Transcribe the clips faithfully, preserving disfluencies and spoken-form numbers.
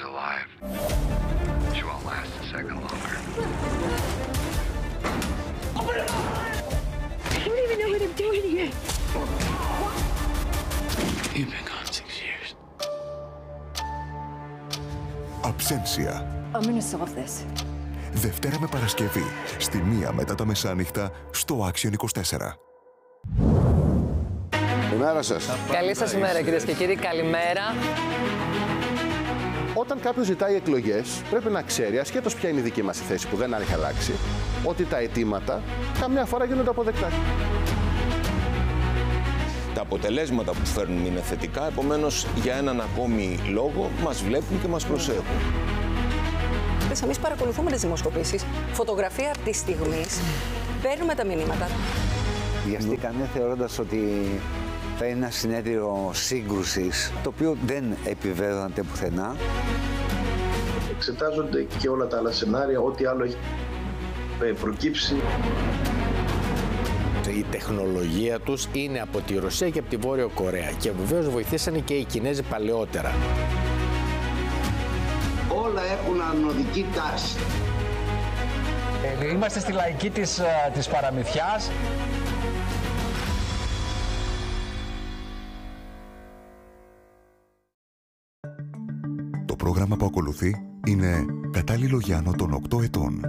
alive. She won't last a second longer. I don't even know what I'm doing here. You've been gone six years. Absentia. I'm gonna solve this. Δευτέρα με Παρασκευή, στη μία μετά τα μεσάνυχτα, στο Action είκοσι τέσσερα. Καλημέρα σας. Καλή σας ημέρα, κυρίες και κύριοι. Καλημέρα. Όταν κάποιος ζητάει εκλογές, πρέπει να ξέρει, ασχέτως ποια είναι η δική μας θέση που δεν έχει αλλάξει, ότι τα αιτήματα καμιά φορά γίνονται αποδεκτά. Τα αποτελέσματα που φέρνουν είναι θετικά, επομένως για έναν ακόμη λόγο μας βλέπουν και μας προσέχουν. Εμείς παρακολουθούμε τις δημοσκοπήσεις, φωτογραφία της στιγμής, παίρνουμε τα μηνύματα. Βιαστήκανε θεωρώντας ότι θα είναι ένα συνέδριο σύγκρουσης, το οποίο δεν επιβεβαίωνεται πουθενά. Εξετάζονται και όλα τα άλλα σενάρια, ό,τι άλλο έχει προκύψει. Η τεχνολογία τους είναι από τη Ρωσία και από τη Βόρειο Κορέα και βεβαίως βοηθήσανε και οι Κινέζοι παλαιότερα. Όλα έχουν αρνοδική τάση. Ε, είμαστε στη λαϊκή της, της παραμυθιάς. Το πρόγραμμα που ακολουθεί είναι κατάλληλο για άνω των οκτώ ετών.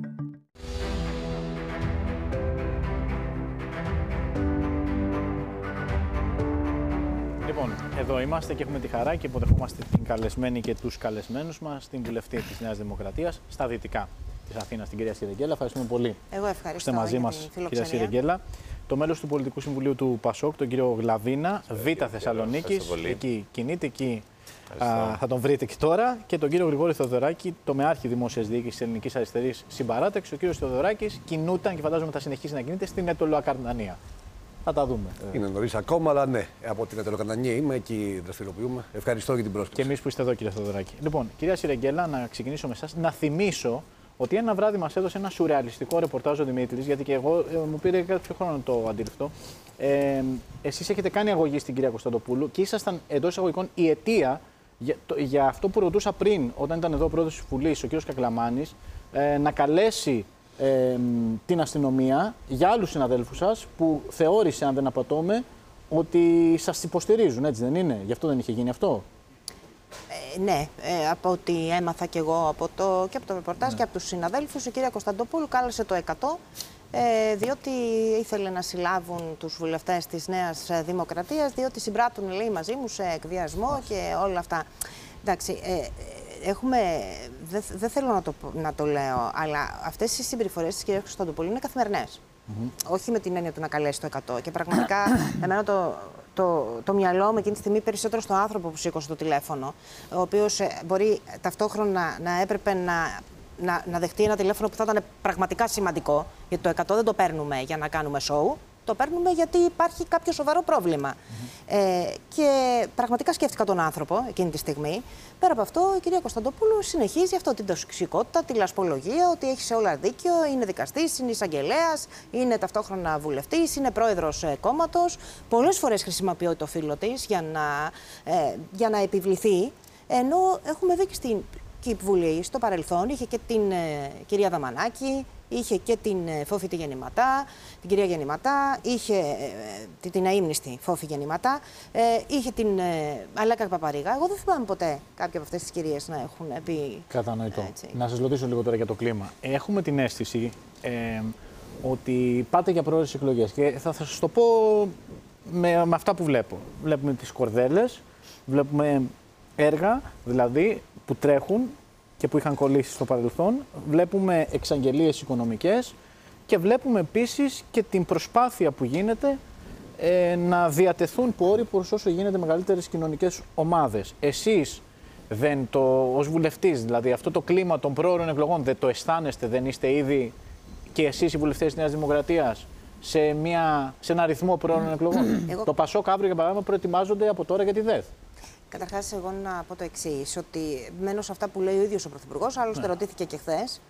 Λοιπόν, εδώ είμαστε και έχουμε τη χαρά και υποδεχόμαστε την καλεσμένη και τους καλεσμένους μας, την βουλευτή της Νέας Δημοκρατίας, στα δυτικά της Αθήνας, την κυρία Σιρεγγέλα. Ευχαριστούμε πολύ Εγώ ευχαριστώ που είστε μαζί μας, κυρία Σιρεγγέλα. Το μέλος του Πολιτικού Συμβουλίου του ΠΑΣΟΚ, τον κύριο Γλαβίνα, Β' Θεσσαλονίκης, εκεί κινείται, εκεί α, θα τον βρείτε και τώρα. Και τον κύριο Γρηγόρη Θεοδωράκη, το μεάρχη δημόσιας διοίκησης της Ελληνικής Αριστερής Συμπαράταξης. Ο κύριος Θεοδωράκης κινούταν και φαντάζομαι θα συνεχίσει να κινείται στην Ετωλοακαρνανία. Θα τα δούμε. Είναι νωρίς ακόμα, αλλά ναι, από την Ετωλοακαρνανία είμαι, εκεί δραστηριοποιούμε. Ευχαριστώ για την πρόσκληση. Και εμείς που είστε εδώ, κύριε Θεοδωράκη. Λοιπόν, κυρία Σιρεγγέλα, να ξεκινήσω με εσάς. Να θυμίσω ότι ένα βράδυ μας έδωσε ένα σουρεαλιστικό ρεπορτάζ ο Δημήτρης, γιατί και εγώ ε, μου πήρε κάποιο χρόνο να το αντιληφθώ. Ε, εσείς έχετε κάνει αγωγή στην κυρία Κωνσταντοπούλου και ήσασταν εντός εισαγωγικών η αιτία για, το, για αυτό που ρωτούσα πριν, όταν ήταν εδώ ο πρόεδρος της Βουλής, ο κύριος Κακλαμάνης, ε, να καλέσει ε, την αστυνομία για άλλους συναδέλφους σας που θεώρησε, αν δεν απατώμε, ότι σας υποστηρίζουν, έτσι δεν είναι? Γι' αυτό δεν είχε γίνει αυτό. Ε, ναι, ε, από ό,τι έμαθα και εγώ από το, και από το ρεπορτάζ ναι. και από τους συναδέλφους, η κυρία Κωνσταντοπούλου κάλεσε το εκατό, ε, διότι ήθελε να συλλάβουν τους βουλευτές της Νέας Δημοκρατίας, διότι συμπράττουν, λέει, μαζί μου σε εκβιασμό και όλα αυτά. Εντάξει, ε, έχουμε, δεν δε θέλω να το, να το λέω, αλλά αυτές οι συμπεριφορές της κυρίας Κωνσταντοπούλου είναι καθημερινές. Mm-hmm. Όχι με την έννοια του να καλέσει το εκατό. Και πραγματικά, εμένα το, το, το μυαλό μου εκείνη τη στιγμή περισσότερο στον άνθρωπο που σήκωσε το τηλέφωνο, ο οποίος ε, μπορεί ταυτόχρονα να έπρεπε να, να, να δεχτεί ένα τηλέφωνο που θα ήταν πραγματικά σημαντικό, γιατί το εκατό δεν το παίρνουμε για να κάνουμε show. Το παίρνουμε γιατί υπάρχει κάποιο σοβαρό πρόβλημα. Mm-hmm. Ε, και πραγματικά σκέφτηκα τον άνθρωπο εκείνη τη στιγμή. Πέρα από αυτό, η κυρία Κωνσταντοπούλου συνεχίζει αυτό, την τοξικότητα, τη λασπολογία, ότι έχει σε όλα δίκιο, είναι δικαστής, είναι εισαγγελέας, είναι ταυτόχρονα βουλευτής, είναι πρόεδρος ε, κόμματος. Πολλές φορές χρησιμοποιεί το φίλο της για να, ε, για να επιβληθεί. Ενώ έχουμε δει και στην Βουλή στο παρελθόν, είχε και την ε, κυρία Δαμανάκη, είχε και την Φόφη τη Γεννηματά, την κυρία Γεννηματά, είχε ε, την αείμνηστη Φόφη Γεννηματά, ε, είχε την ε, Αλέκα Παπαρίγα. Εγώ δεν θυμάμαι ποτέ κάποια από αυτές τις κυρίες να έχουν πει. Κατανοητό. Έτσι. Να σας ρωτήσω λίγο τώρα για το κλίμα. Έχουμε την αίσθηση ε, ότι πάτε για πρόορες εκλογές και θα, θα σας το πω με, με αυτά που βλέπω. Βλέπουμε τις κορδέλες, βλέπουμε έργα δηλαδή που τρέχουν και που είχαν κολλήσει στο παρελθόν. Βλέπουμε εξαγγελίες οικονομικές και βλέπουμε επίσης και την προσπάθεια που γίνεται ε, να διατεθούν πόροι προς όσο γίνεται μεγαλύτερες κοινωνικές ομάδες. Εσείς δεν το, ως βουλευτής, δηλαδή αυτό το κλίμα των πρόωρων εκλογών δεν το αισθάνεστε, δεν είστε ήδη και εσείς οι βουλευτές της Νέας Δημοκρατίας σε, μια, σε ένα ρυθμό πρόωρων εκλογών? Εγώ... Το ΠΑΣΟΚ αύριο για παράδειγμα προετοιμάζονται από τώρα για τη ΔΕΘ. Καταρχάς, εγώ να πω το εξής, ότι μένω σε αυτά που λέει ο ίδιος ο Πρωθυπουργός, άλλωστε ναι. ρωτήθηκε και χθες.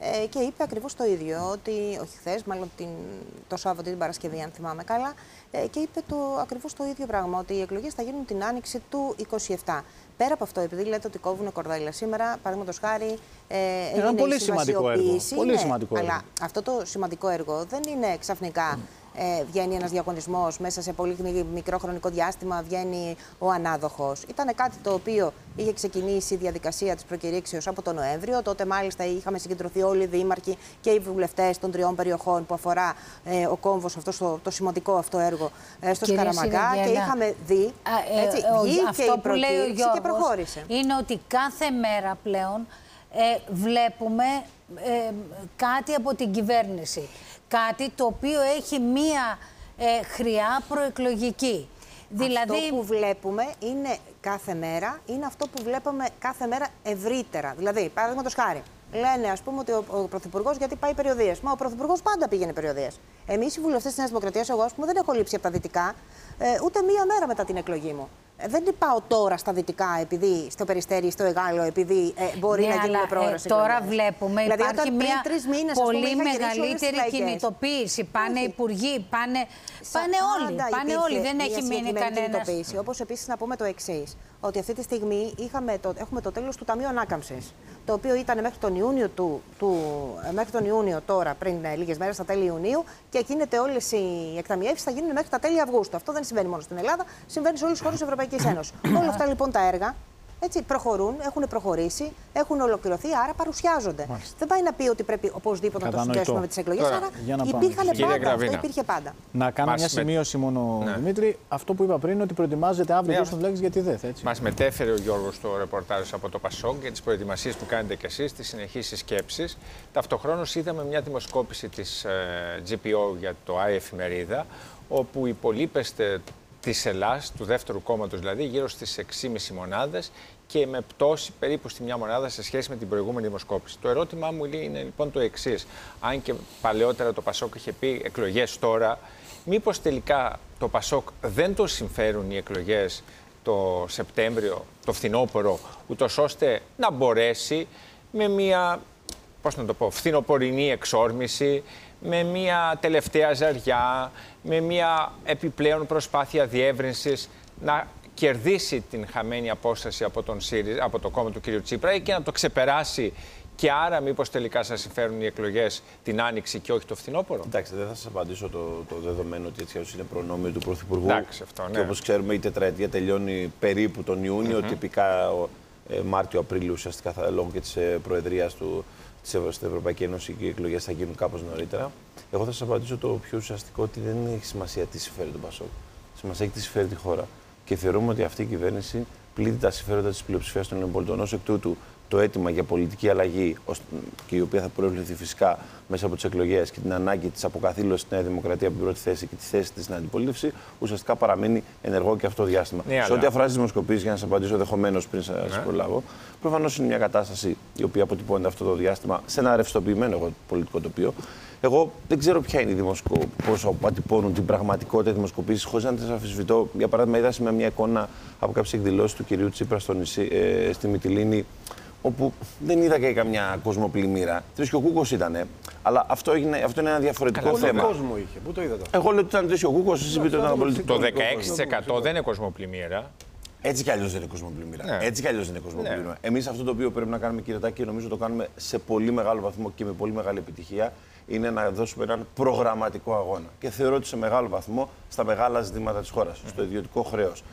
Ε, και είπε ακριβώς το ίδιο, ότι, όχι χθες, μάλλον την, το Σάββατο την Παρασκευή, αν θυμάμαι καλά, ε, και είπε το, ακριβώς το ίδιο πράγμα, ότι οι εκλογές θα γίνουν την άνοιξη του είκοσι επτά. Πέρα από αυτό, επειδή λέτε ότι κόβουν κορδέλα σήμερα, παραδείγματος χάρη, ε, είναι ένα πολύ σημαντικό έργο. Πολύ ναι, σημαντικό έργο. Αλλά αυτό το σημαντικό έργο δεν είναι ξαφνικά. Ε, βγαίνει ένας διαγωνισμός, μέσα σε πολύ μικρό χρονικό διάστημα βγαίνει ο ανάδοχος. Ήταν κάτι το οποίο είχε ξεκινήσει η διαδικασία της προκηρύξεως από τον Νοέμβριο. Τότε μάλιστα είχαμε συγκεντρωθεί όλοι οι δήμαρχοι και οι βουλευτές των τριών περιοχών που αφορά ε, ο κόμβος, αυτό το, το σημαντικό αυτό έργο ε, στο Σκαραμαγκά, και είχαμε δει. Α, ε, έτσι, ε, αυτό η που λέει ο Γιώργος και προχώρησε. Είναι ότι κάθε μέρα πλέον ε, βλέπουμε ε, κάτι από την κυβέρνηση. Κάτι το οποίο έχει μία ε, χρειά προεκλογική. Δηλαδή... Αυτό που βλέπουμε είναι κάθε μέρα, είναι αυτό που βλέπουμε κάθε μέρα ευρύτερα. Δηλαδή, παραδείγματος χάρη, λένε ας πούμε ότι ο, ο Πρωθυπουργός γιατί πάει περιοδίες. Μα ο Πρωθυπουργός πάντα πήγαινε περιοδίες. Εμείς οι βουλευτές της Νέας Δημοκρατίας, εγώ ας πούμε, δεν έχω λείψει από τα δυτικά ε, ούτε μία μέρα μετά την εκλογή μου. Ε, δεν πάω τώρα στα δυτικά, επειδή στο Περιστέρι, στο Εγάλο, επειδή ε, μπορεί ναι, να γίνουν πρόορες ε, τώρα βλέπουμε δηλαδή, υπάρχει μια μήνες, πολύ πούμε, μεγαλύτερη κινητοποίηση. Πάνε οι υπουργοί, πάνε, πάνε όλοι. Πάνε όλοι, δεν έχει μείνει κανένας. Όπως επίσης να πούμε το εξής, ότι αυτή τη στιγμή είχαμε το, έχουμε το τέλος του Ταμείου Ανάκαμψης, το οποίο ήταν μέχρι τον Ιούνιο, του, του, μέχρι τον Ιούνιο τώρα, πριν ε, λίγες μέρες, στα τέλη Ιουνίου, και γίνεται όλες οι εκταμιεύσεις θα γίνουν μέχρι τα τέλη Αυγούστου. Αυτό δεν συμβαίνει μόνο στην Ελλάδα, συμβαίνει σε όλες τις χώρες της Ευρωπαϊκής Ένωσης. Όλα αυτά λοιπόν τα έργα έτσι, προχωρούν, έχουν προχωρήσει, έχουν ολοκληρωθεί, άρα παρουσιάζονται. Μάλιστα. Δεν πάει να πει ότι πρέπει οπωσδήποτε να το συνδέσουμε με τις εκλογές, άρα υπήρχαν πάντα, αυτό υπήρχε πάντα. Να κάνω Μας μια σημείωση με... μόνο, ναι. Δημήτρη. Αυτό που είπα πριν, ότι προετοιμάζεται αύριο yeah. στον για τη ΔΕΘ. Έτσι. Μας μετέφερε ο Γιώργος το ρεπορτάζ από το ΠΑΣΟΚ για τις προετοιμασίες που κάνετε κι εσείς, τις συνεχείς σκέψεις. Ταυτοχρόνως είδαμε μια δημοσκόπηση της ε, τζι πι ο για το Άι Εφημερίδα, όπου υπολείπεστε της Ελλάς, του δεύτερου κόμματος δηλαδή, γύρω στις έξι κόμμα πέντε μονάδες και με πτώση περίπου στη μια μονάδα σε σχέση με την προηγούμενη δημοσκόπηση. Το ερώτημά μου είναι λοιπόν το εξής. Αν και παλαιότερα το ΠΑΣΟΚ είχε πει εκλογές τώρα, μήπως τελικά το ΠΑΣΟΚ δεν το συμφέρουν οι εκλογές το Σεπτέμβριο, το φθινόπωρο, ούτως ώστε να μπορέσει με μια, πώς να το πω, φθινοπορεινή εξόρμηση, με μια τελευταία ζαριά, με μια επιπλέον προσπάθεια διεύρυνσης να κερδίσει την χαμένη απόσταση από, τον ΣΥΡΙΖΑ, από το κόμμα του κ. Τσίπρα και να το ξεπεράσει, και άρα μήπως τελικά σας συμφέρουν οι εκλογές την Άνοιξη και όχι το φθινόπωρο? Εντάξει, δεν θα σας απαντήσω το, το δεδομένο ότι έτσι είναι προνόμιο του Πρωθυπουργού. Εντάξει, αυτό, ναι. Και όπως ξέρουμε η τετραετία τελειώνει περίπου τον Ιούνιο, mm-hmm. τυπικά ε, Μάρτιο-Απρίλιο ουσιαστικά θα, λόγω και της ε, προεδρίας του στην Ευρωπαϊκή Ένωση και οι εκλογές θα γίνουν κάπως νωρίτερα. Εγώ θα σας απαντήσω το πιο ουσιαστικό, ότι δεν έχει σημασία τι συμφέρει τον ΠΑΣΟΚ. Σημασία έχει τι συμφέρει τη χώρα. Και θεωρούμε ότι αυτή η κυβέρνηση πλήττει τα συμφέροντα της πλειοψηφίας των πολιτών. Ως εκ τούτου, το αίτημα για πολιτική αλλαγή, και η οποία θα προβληθεί φυσικά μέσα από τις εκλογές, και την ανάγκη της αποκαθήλωσης της Νέα Δημοκρατία από την πρώτη θέση και τη θέση της στην αντιπολίτευση, ουσιαστικά παραμένει ενεργό και αυτό το διάστημα. Ναι, σε αλλά... ό,τι αφορά τις δημοσκοπήσεις, για να σας απαντήσω δεχομένως πριν σας ναι. προλάβω, προφανώς είναι μια κατάσταση η οποία αποτυπώνεται αυτό το διάστημα σε ένα ρευστοποιημένο πολιτικό τοπίο. Εγώ δεν ξέρω ποια είναι η δημοσκοπή, πώς αποτυπώνουν την πραγματικότητα οι δημοσκοπήσεις, χωρίς να τις αμφισβητώ. Για παράδειγμα, είδα σήμερα μια εικόνα από κάποιες εκδηλώσεις του κυρίου Τσίπρα στο νησί, ε, στη Μυτιλήνη, όπου δεν είδα και καμιά κοσμοπλημμύρα. Τρισιοκούκος ήτανε. Αλλά αυτό, έγινε, αυτό είναι ένα διαφορετικό Καλό θέμα. κόσμο είχε. Πού το είδατε? Εγώ λέω ότι ήταν τρισιοκούκος, εσείς πείτε ότι ήταν πολιτικό. Το δεκαέξι τοις εκατό δεν είναι κοσμοπλημμύρα. Έτσι κι αλλιώς δεν είναι κοσμοπλημμύρα. Ναι. Έτσι κι αλλιώς δεν είναι κοσμοπλημμύρα. Ναι. Εμείς αυτό το οποίο πρέπει να κάνουμε, κύριε Τάκη, και νομίζω το κάνουμε σε πολύ μεγάλο βαθμό και με πολύ μεγάλη επιτυχία, είναι να δώσουμε έναν προγραμματικό αγώνα. Και θεωρώ ότι σε μεγάλο βαθμό στα μεγάλα ζητήματα της χώρας, mm-hmm. στο ιδιωτικό χρέος,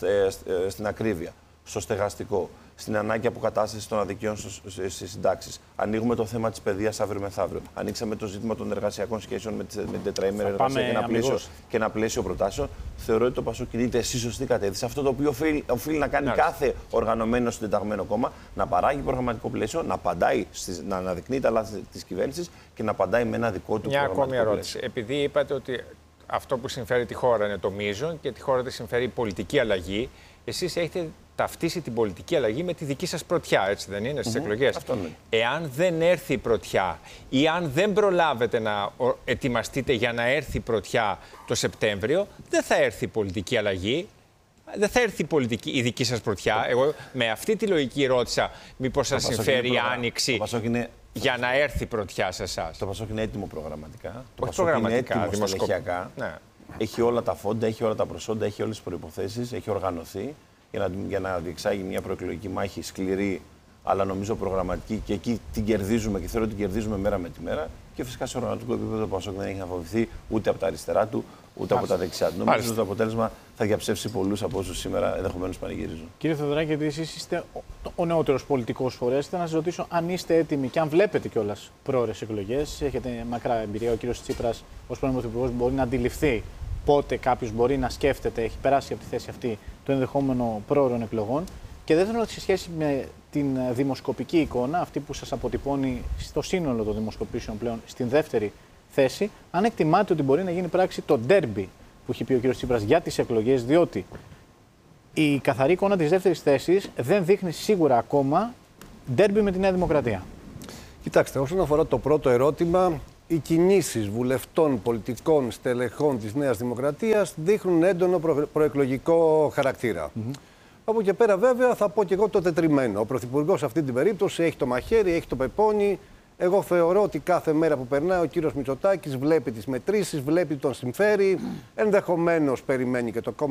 στην ακρίβεια, στο στεγαστικό, στην ανάγκη αποκατάσταση των αδικιών στις συντάξεις. Ανοίγουμε το θέμα της παιδείας αύριο μεθαύριο. Ανοίξαμε το ζήτημα των εργασιακών σχέσεων με την τετραήμερη εργασία και ένα, πλαίσιο, και ένα πλαίσιο προτάσεων. Θεωρώ ότι το ΠΑΣΟΚ κινείται στη σωστή κατεύθυνση. Αυτό το οποίο οφείλει, οφείλει να κάνει Άλυτα. κάθε οργανωμένο συντεταγμένο κόμμα, να παράγει προγραμματικό πλαίσιο, να απαντάει, στις, να αναδεικνύει τα λάθη της κυβέρνησης και να απαντάει με ένα δικό του Μια προγραμματικό ακόμη ερώτηση. πλαίσιο. Επειδή είπατε ότι αυτό που συμφέρει τη χώρα είναι το μείζον και τη χώρα τη συμφέρει η πολιτική αλλαγή, εσείς έχετε ταυτίσει την πολιτική αλλαγή με τη δική σας πρωτιά, έτσι δεν είναι, στις mm-hmm. εκλογές. Εάν δεν έρθει η πρωτιά ή αν δεν προλάβετε να ετοιμαστείτε για να έρθει η πρωτιά το Σεπτέμβριο, δεν θα έρθει η πολιτική αλλαγή, δεν θα έρθει η, πολιτική, η δική σας πρωτιά. Εγώ με αυτή τη λογική ρώτησα μήπως σας συμφέρει η Άνοιξη. Το ΠΑΣΟΚ είναι για να έρθει η πρωτιά σε εσάς. Το Πασόκ είναι έτοιμο προγραμματικά. Το Όχι Πασόκ είναι προγραμματικά, έτοιμο δημοσκοπ... στελεχειακά. Ναι. Έχει όλα τα φόντα, έχει όλα τα προσόντα, έχει όλες τις προϋποθέσεις, έχει οργανωθεί για να, για να διεξάγει μια προεκλογική μάχη σκληρή, αλλά νομίζω προγραμματική, και εκεί την κερδίζουμε και θέλω ότι την κερδίζουμε μέρα με τη μέρα. Και φυσικά σε οργανωτικό επίπεδο ο Πασόκ δεν έχει να φοβηθεί ούτε από τα αριστερά του, ούτε Μάλιστα. από τα δεξιά του. Νομίζω ότι το αποτέλεσμα θα διαψεύσει πολλούς από όσους σήμερα ενδεχομένως πανηγυρίζουν. Κύριε Θεοδωράκη, επειδή εσείς είστε ο, ο νεότερος πολιτικός φορέας, θέλω να σας ρωτήσω αν είστε έτοιμοι και αν βλέπετε κιόλας πρόορες εκλογές. Έχετε μακρά εμπειρία. Ο κύριος Τσίπρας, ως πρώην Πρωθυπουργός, μπορεί να αντιληφθεί πότε κάποιος μπορεί να σκέφτεται, έχει περάσει από τη θέση αυτή, το ενδεχόμενο πρόωρων εκλογών. Και δεύτερον, σε σχέση με την δημοσκοπική εικόνα, αυτή που σας αποτυπώνει στο σύνολο των δημοσκοπήσεων πλέον στην δεύτερη θέση, αν εκτιμάτε ότι μπορεί να γίνει πράξη το ντέρμπι που έχει πει ο κ. Τσίπρας για τις εκλογές, διότι η καθαρή εικόνα της δεύτερης θέσης δεν δείχνει σίγουρα ακόμα ντέρμπι με τη Νέα Δημοκρατία. Κοιτάξτε, όσον αφορά το πρώτο ερώτημα, οι κινήσεις βουλευτών, πολιτικών, στελεχών της Νέας Δημοκρατίας δείχνουν έντονο προ... προεκλογικό χαρακτήρα. Mm-hmm. Από εκεί πέρα, βέβαια, θα πω και εγώ το τετριμένο. Ο Πρωθυπουργός σε αυτή την περίπτωση έχει το μαχαίρι, έχει το πεπόνι. Εγώ θεωρώ ότι κάθε μέρα που περνάει ο κύριος Μητσοτάκης βλέπει τις μετρήσεις, βλέπει τον συμφέρει. Ενδεχομένως περιμένει και το κόμμα